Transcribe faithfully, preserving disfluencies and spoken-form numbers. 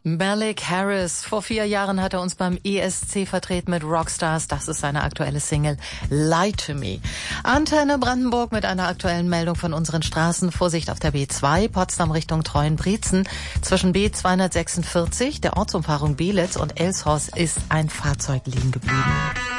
Malik Harris. Vor vier Jahren hat er uns beim E S C vertreten mit Rockstars. Das ist seine aktuelle Single Lie to Me. Antenne Brandenburg mit einer aktuellen Meldung von unseren Straßen. Vorsicht auf der B zwei, Potsdam Richtung Treuenbrietzen. Zwischen B zweihundertsechsundvierzig, der Ortsumfahrung Belitz und Elshorst ist ein Fahrzeug liegen geblieben.